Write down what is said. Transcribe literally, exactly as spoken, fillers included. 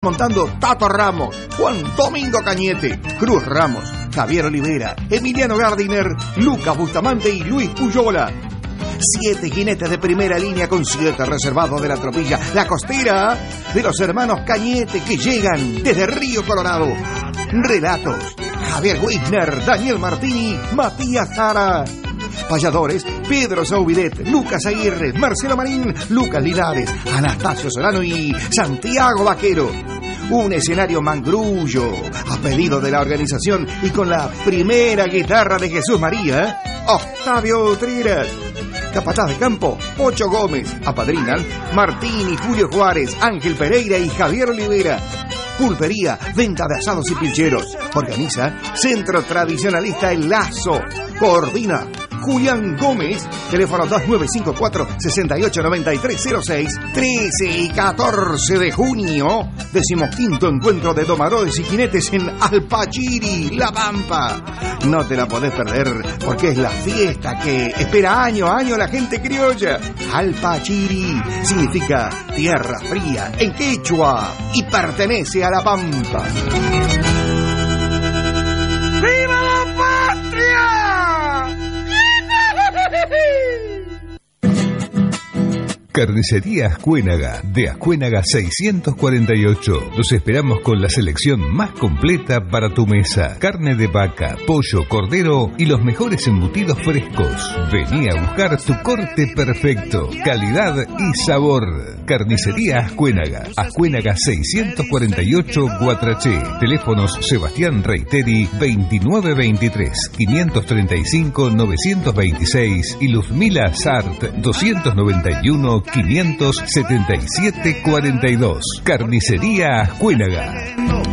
montando Tato Ramos, Juan Domingo Cañete, Cruz Ramos, Javier Olivera, Emiliano Gardiner, Lucas Bustamante y Luis Puyola. Siete jinetes de primera línea con siete reservados de la tropilla La Costera de los hermanos Cañete que llegan desde Río Colorado. Relatos: Javier Wisner, Daniel Martini, Matías Jara. Payadores: Pedro Saubidet, Lucas Aguirre, Marcelo Marín, Lucas Linares, Anastasio Solano y Santiago Vaquero. Un escenario mangrullo a pedido de la organización y con la primera guitarra de Jesús María, Octavio Trigueras. Capataz de campo, Pocho Gómez. Apadrinan Martín y Julio Juárez, Ángel Pereira y Javier Olivera. Pulpería, venta de asados y pilcheros. Organiza Centro Tradicionalista El Lazo. Coordina Julián Gómez. Teléfono dos nueve cinco cuatro, seis ocho nueve tres cero seis. trece y catorce de junio, decimoquinto encuentro de domadores y jinetes en Alpachiri, La Pampa. No te la podés perder porque es la fiesta que espera año a año la gente criolla. Alpachiri significa tierra fría en quechua y pertenece a La Pampa. ¡Viva la patria! Carnicería Ascuénaga, de Ascuénaga seiscientos cuarenta y ocho. Los esperamos con la selección más completa para tu mesa. Carne de vaca, pollo, cordero y los mejores embutidos frescos. Vení a buscar tu corte perfecto, calidad y sabor. Carnicería Ascuénaga, Ascuénaga seiscientos cuarenta y ocho, Guatraché. Teléfonos: Sebastián Reiteri veintinueve veintitrés, quinientos treinta y cinco, novecientos veintiséis y Luzmila Sart doscientos noventa y uno, quinientos setenta y siete, cuarenta y dos. Carnicería Ascuénaga.